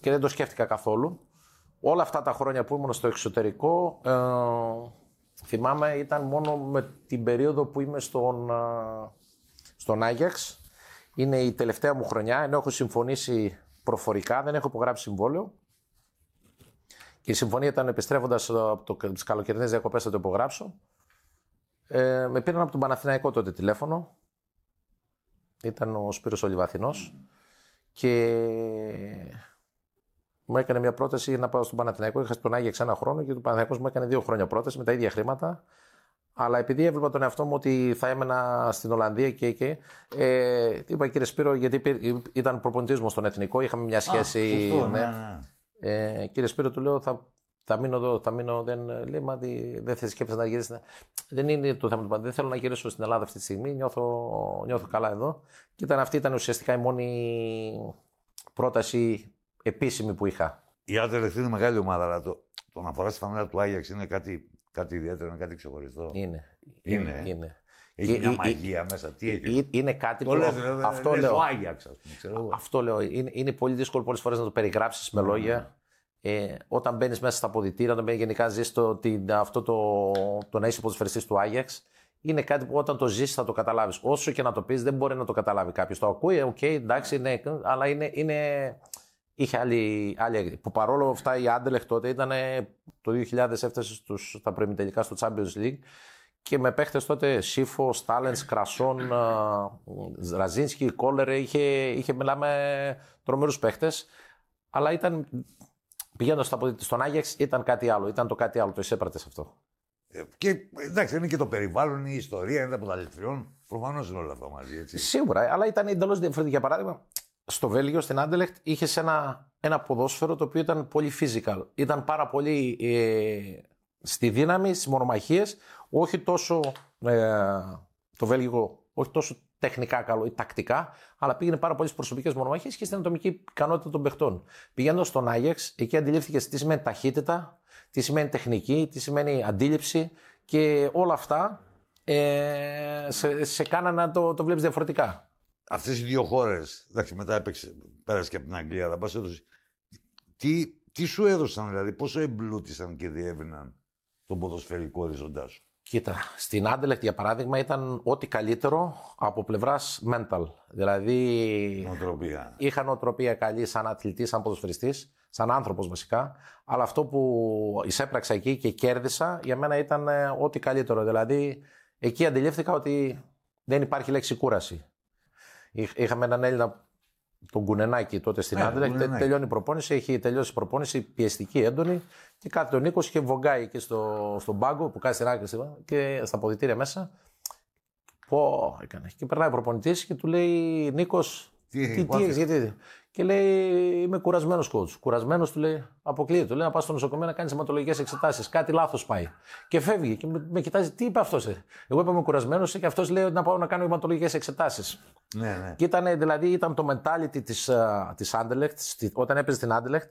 και δεν το σκέφτηκα καθόλου. Όλα αυτά τα χρόνια που ήμουν στο εξωτερικό, θυμάμαι ήταν μόνο με την περίοδο που είμαι στον Άγιαξ. Είναι η τελευταία μου χρονιά, ενώ έχω συμφωνήσει προφορικά, δεν έχω υπογράψει συμβόλαιο. Και η συμφωνία ήταν επιστρέφοντας από τις καλοκαιρινές διακοπές θα το υπογράψω. Με πήραν από τον Παναθηναϊκό τότε τηλέφωνο. Ήταν ο Σπύρος ο Λιβαθινός. Και μου έκανε μια πρόταση για να πάω στον Παναθηναϊκό. Είχα στον Άγιαξ ένα χρόνο και ο Παναθηναϊκός μου έκανε 2 χρόνια πρόταση με τα ίδια χρήματα. Αλλά επειδή έβλεπα τον εαυτό μου ότι θα έμενα στην Ολλανδία και είπα κύριε Σπύρο, γιατί ήταν προπονητής μου στον Εθνικό, είχαμε μια σχέση. Κύριε Σπύρο, του λέω θα μείνω εδώ, δεν λέει, μα δεν θες σκέψεις να γυρίσεις. Δεν είναι το θέμα του δεν θέλω να γυρίσω στην Ελλάδα αυτή τη στιγμή, νιώθω καλά εδώ. Και αυτή ήταν ουσιαστικά η μόνη πρόταση επίσημη που είχα. Η Άντερλεχτ είναι μεγάλη ομάδα, αλλά το να φοράς τη φανέλα του Άγιαξ είναι κάτι ιδιαίτερο, είναι κάτι ξεχωριστό. Είναι. Έχει μια μαγεία μέσα. Τι έχει. Είναι κάτι που. Αυτό λέω. Άγιαξ, αυτό λέω. Είναι πολύ δύσκολο πολλές φορές να το περιγράψεις με λόγια. Όταν μπαίνεις μέσα στα αποδυτήρια, όταν γενικά ζεις αυτό το να είσαι ποδοσφαιριστής του Άγιαξ, είναι κάτι που όταν το ζεις θα το καταλάβεις. Όσο και να το πεις, δεν μπορεί να το καταλάβει κάποιος. Το ακούει, εντάξει, ναι, αλλά είχε άλλη. Που παρόλο αυτά η Άντερλεχτ τότε ήταν το 2000 έφτασε στα προημιτελικά στο Champions League και με παίχτες τότε Σίφο, Στάλενς, Κρασόν, Ραζίνσκι, Κόλερε, είχε μιλάμε τρομερούς παίχτες, αλλά πηγαίνοντας στον Άγιαξ ήταν κάτι άλλο, ήταν το κάτι άλλο, το εισέπρατες αυτό. Και εντάξει, είναι και το περιβάλλον, η ιστορία, είναι τα ποδαλητριών. Προφανώς είναι όλα αυτά μαζί, έτσι. Σίγουρα, αλλά ήταν εντελώς διαφορετικό. Για παράδειγμα, στο Βέλγιο, στην Άντερλεχτ, είχε ένα ποδόσφαιρο το οποίο ήταν πολύ physical. Ήταν πάρα πολύ στη δύναμη, στις μονομαχίες, όχι τόσο το Βέλγιο, όχι τόσο τεχνικά καλό ή τακτικά, αλλά πήγαινε πάρα πολλές προσωπικές μονομαχίες και στην ατομική ικανότητα των παιχτών. Πηγαίνοντας στον Άγιαξ, εκεί αντιλήφθηκες τι σημαίνει ταχύτητα, τι σημαίνει τεχνική, τι σημαίνει αντίληψη και όλα αυτά σε κάνανε να το βλέπεις διαφορετικά. Αυτές οι 2 χώρες, εντάξει, μετά πέρασε και από την Αγγλία, αλλά πας έδωσε. Τι σου έδωσαν, δηλαδή, πόσο εμπλούτησαν και διεύρυναν τον ποδοσφαιρικό οριζοντά σου? Κοίτα, στην Άντερλεχτ για παράδειγμα ήταν ό,τι καλύτερο από πλευράς mental. Δηλαδή είχα νοοτροπία καλή σαν αθλητής, σαν ποδοσφαιριστής, σαν άνθρωπος βασικά. Αλλά αυτό που εισέπραξα εκεί και κέρδισα για μένα ήταν ό,τι καλύτερο. Δηλαδή εκεί αντιλήφθηκα ότι δεν υπάρχει λέξη κούραση. Είχαμε έναν Έλληνα, τον Κουνενάκη τότε στην Άντερλεχτ, τελειώνει η προπόνηση, έχει τελειώσει η προπόνηση, πιεστική, έντονη και κάθεται ο Νίκος και βογκάει εκεί στον πάγκο που κάνει στην άκρη και στα αποδυτήρια μέσα. Πω, έκανε. Και περνάει ο προπονητής και του λέει Νίκος, τι έχεις, γιατί. Και λέει είμαι κουρασμένος coach. Κουρασμένος, του λέει, αποκλείεται. Του λέει να πας στο νοσοκομείο να κάνεις αιματολογικές εξετάσεις. Κάτι λάθος πάει. Και φεύγει και με κοιτάζει, τι είπε αυτός. Εγώ είπα είμαι κουρασμένος και αυτός λέει να πάω να κάνω αιματολογικές εξετάσεις. Ναι. Και ήταν το mentality της Άντερλεχτ, όταν έπαιζε στην Άντερλεχτ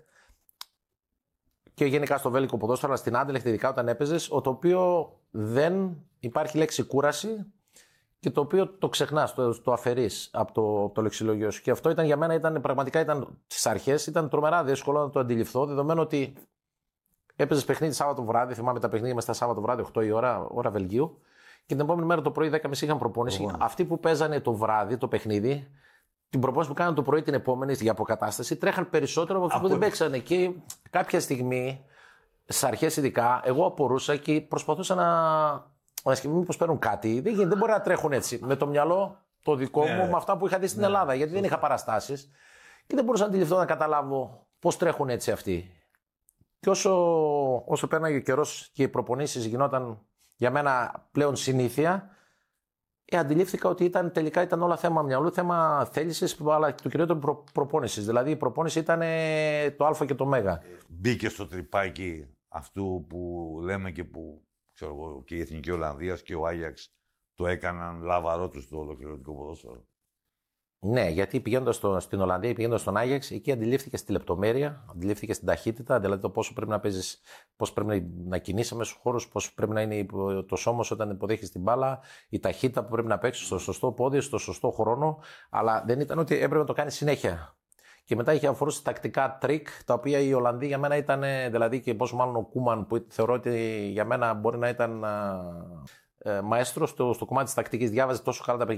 και γενικά στο βέλγικο ποδόσφαιρο, αλλά στην Άντερλεχτ ειδικά όταν έπαιζες, το οποίο δεν υπάρχει λέξη κούραση και το οποίο το ξεχνάς, το αφαιρείς από το λεξιλόγιο σου. Και αυτό ήταν για μένα, πραγματικά στις αρχές, ήταν τρομερά δύσκολο να το αντιληφθώ, δεδομένου ότι έπαιζες παιχνίδι Σάββατο βράδυ, θυμάμαι τα παιχνίδια μας τα Σάββατο βράδυ, 8 η ώρα Βελγίου, και την επόμενη μέρα το πρωί 10.30 είχαν προπόνηση. Αυτοί που παίζανε το βράδυ το παιχνίδι, την προπόνηση που κάνανε το πρωί την επόμενη για αποκατάσταση, τρέχαν περισσότερο από αυτούς που δεν παίξανε. Και κάποια στιγμή, στις αρχές ειδικά, εγώ απορούσα και προσπαθούσα να σκεφτούν μήπως παίρνουν κάτι. Δεν μπορεί να τρέχουν έτσι. Με το μυαλό το δικό μου, με αυτά που είχα δει στην Ελλάδα. Γιατί δεν είχα παραστάσεις και δεν μπορούσα να αντιληφθώ, να καταλάβω πώς τρέχουν έτσι αυτοί. Και όσο πέρναγε ο καιρός και οι προπονήσεις γινόταν για μένα πλέον συνήθεια, αντιλήφθηκα ότι τελικά ήταν όλα θέμα μυαλού, θέμα θέλησης, αλλά το κυριότερο προπόνησης. Δηλαδή η προπόνηση ήταν το Α και το Μέγα. Μπήκε στο τρυπάκι αυτού που λέμε και που ξέρω εγώ, και η Εθνική Ολλανδίας και ο Άγιαξ το έκαναν λάβαρό του στο ολοκληρωτικό ποδόσφαιρο. Ναι, γιατί πηγαίνοντας στην Ολλανδία ή πηγαίνοντας στον Άγιαξ, εκεί αντιλήφθηκε τη λεπτομέρεια, αντιλήφθηκε την ταχύτητα, δηλαδή το πόσο πρέπει να παίζεις, πώς πρέπει να κινείσαι μέσα στους χώρους, πώς πρέπει να είναι το σώμα όταν υποδέχεις την μπάλα, η ταχύτητα που πρέπει να παίξεις στο σωστό πόδι, στο σωστό χρόνο, αλλά δεν ήταν ότι έπρεπε να το κάνεις συνέχεια. Και μετά είχε αφορούσε τακτικά τρίκ, τα οποία οι Ολλανδοί για μένα ήταν, δηλαδή και πόσο μάλλον ο Κούμαν, που θεωρώ ότι για μένα μπορεί να ήταν μαέστρος στο κομμάτι της τακτικής, διάβαζε τόσο καλά τα